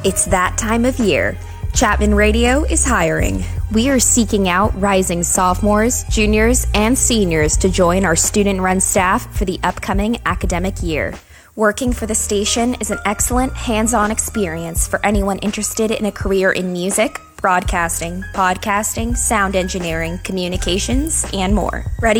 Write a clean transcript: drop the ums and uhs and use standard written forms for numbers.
It's that time of year. Chapman Radio is hiring. We are seeking out rising sophomores, juniors, and seniors to join our student-run staff for the upcoming academic year. Working for the station is an excellent hands-on experience for anyone interested in a career in music, broadcasting, podcasting, sound engineering, communications, and more. Ready